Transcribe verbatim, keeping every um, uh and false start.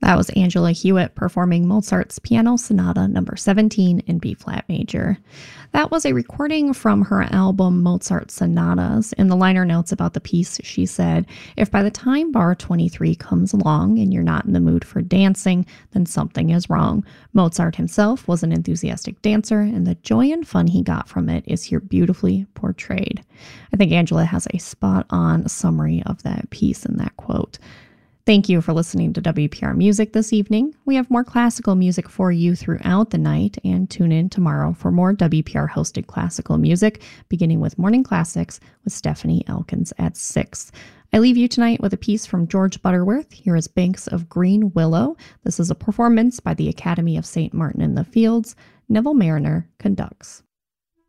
That was Angela Hewitt performing Mozart's Piano Sonata number seventeen in B-flat major. That was a recording from her album Mozart Sonatas. In the liner notes about the piece, she said, "If by the time bar twenty-three comes along and you're not in the mood for dancing, then something is wrong. Mozart himself was an enthusiastic dancer, and the joy and fun he got from it is here beautifully portrayed." I think Angela has a spot-on summary of that piece in that quote. Thank you for listening to W P R Music this evening. We have more classical music for you throughout the night, and tune in tomorrow for more W P R-hosted classical music, beginning with Morning Classics with Stephanie Elkins at six. I leave you tonight with a piece from George Butterworth. Here is Banks of Green Willow. This is a performance by the Academy of Saint Martin in the Fields. Neville Mariner conducts.